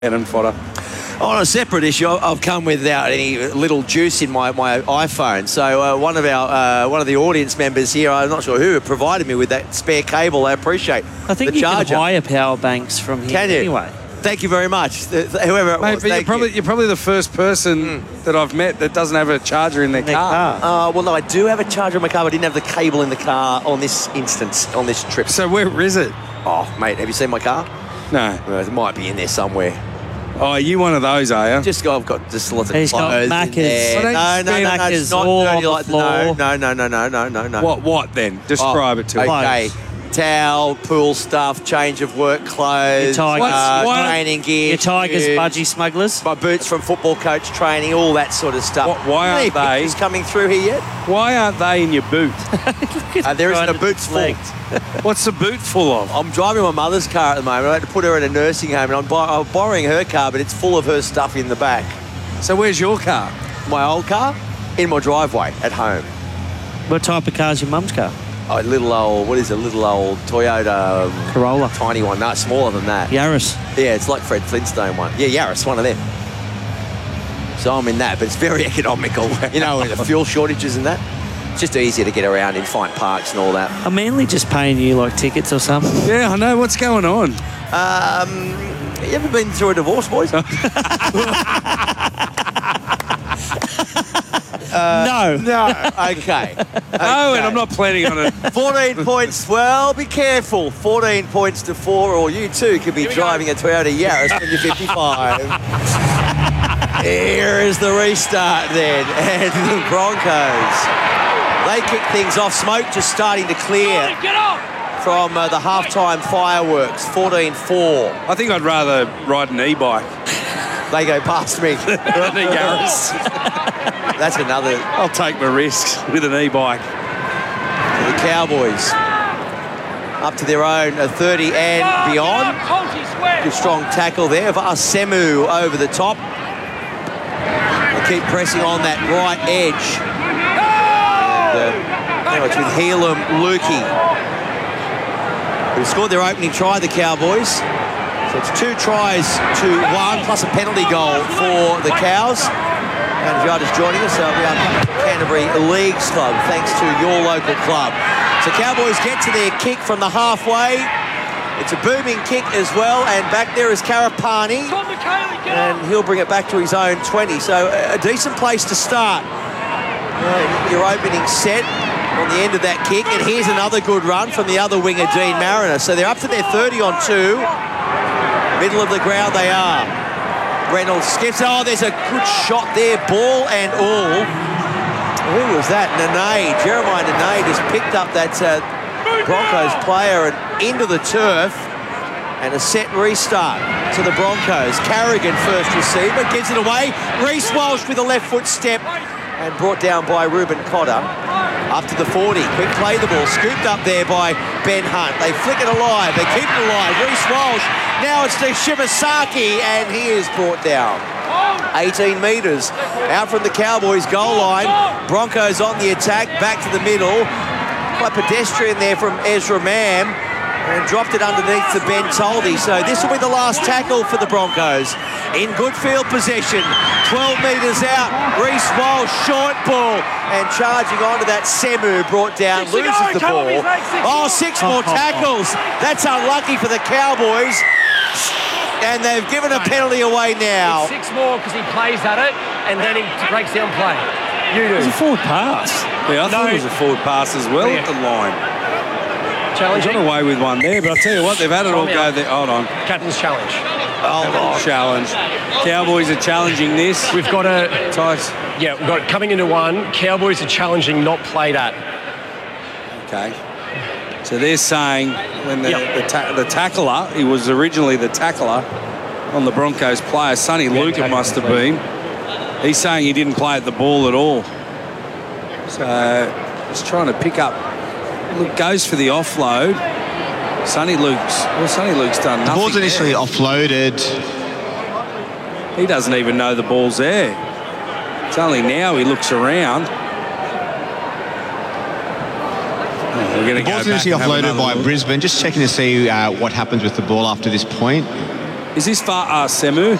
cannon fodder. On a separate issue, I've come without any little juice in my iPhone. So one of the audience members here, I'm not sure who, provided me with that spare cable. I appreciate. I think the you charger. can hire power banks from here. Can you? Anyway. Thank you very much, whoever it was. Mate, but you're probably the first person that I've met that doesn't have a charger in their car. Well, no, I do have a charger in my car, but I didn't have the cable in the car on this instance, on this trip. So where is it? Oh, mate, have you seen my car? No. It might be in there somewhere. Oh, you one of those, are you? I've got just lots of He's got clothes in Maccas. there. No, it's not all dirty on like the floor. No. What then? Describe it to me. Okay. Towel, pool stuff, change of work clothes, Your Tigers. training gear. Your Tigers shoes, budgie smugglers. my boots from football coach training, all that sort of stuff. Why aren't Any they? pictures coming through here yet? Why aren't they in your boot? There isn't a boots full. What's the boot full of? I'm driving my mother's car at the moment. I had to put her in a nursing home, and I'm borrowing her car, but it's full of her stuff in the back. So where's your car? My old car? In my driveway at home. What type of car's your mum's car? A little old Toyota Corolla. tiny one. No, smaller than that. Yaris. Yeah, it's like Fred Flintstone one. Yeah, Yaris, one of them. So I'm in that, but it's very economical. You know, with the fuel shortages and that. It's just easier to get around in, find parks and all that. Are Manly just paying you like tickets or something? Yeah, I know. What's going on? You ever been through a divorce, boys? No. No. Okay. No, and I'm not planning on it. 14 points. Well, be careful. 14 points to 4, or you too could be driving a Toyota Yaris when you're 55. Here is the restart then. And the Broncos, they kick things off. Smoke just starting to clear from the halftime fireworks. 14-4. I think I'd rather ride an e-bike. They go past me. Ride a Yaris. That's another. I'll take my risks with an e-bike. The Cowboys up to their own 30 and beyond. Good strong tackle there of Asemu over the top. They keep pressing on that right edge. And, now it's with Helam Lukey, who scored their opening try, the Cowboys. So it's 2 tries to 1 plus a penalty goal for the Cows. And if you are just joining us, we are Canterbury Leagues Club, thanks to your local club. So Cowboys get to their kick from the halfway. It's a booming kick as well, and back there is Karapani. And he'll bring it back to his own 20. So a decent place to start your opening set on the end of that kick. And here's another good run from the other winger, Dean Mariner. So they're up to their 30 on 2. Middle of the ground they are. Reynolds skips. Oh, there's a good shot there, ball and all. Who was that? Nene. Jeremiah Nene just picked up that Broncos player and into the turf. And a set restart to the Broncos. Carrigan first receiver, gives it away. Reece Walsh with a left foot step and brought down by Ruben Cotter. Up to the 40. Quick play the ball. Scooped up there by Ben Hunt. They flick it alive. They keep it alive. Reece Walsh. Now it's to Shibasaki, and he is brought down. 18 metres out from the Cowboys' goal line. Broncos on the attack. Back to the middle. Quite pedestrian there from Ezra Mam. And dropped it underneath to Ben Toldy. So this will be the last tackle for the Broncos. In good field possession. 12 metres out. Reece Walsh, short ball. And charging onto that Semu, brought down, loses the ball. Oh, 6 more tackles. That's unlucky for the Cowboys. And they've given a penalty away now. It's 6 more because he plays at it and then he breaks down play. You do. It was a forward pass. Yeah, I thought it was a forward pass as well at the line. Challenge. Got away with one there, but I'll tell you what, they've had it all go there. Hold on. Captain's challenge. Challenge. Cowboys are challenging this. We've got a... Tice. Yeah, we've got it coming into 1. Cowboys are challenging, not played at. Okay. So they're saying when the tackler, he was originally the tackler on the Broncos player, Sonny Luke it must have been. He's saying he didn't play at the ball at all. So he's trying to pick up. Look, goes for the offload. Sonny Luke's done nothing. The ball's initially offloaded. He doesn't even know the ball's there. It's only now he looks around. We're going to The ball's initially offloaded by Brisbane. Just checking to see what happens with the ball after this point. Is this Semu?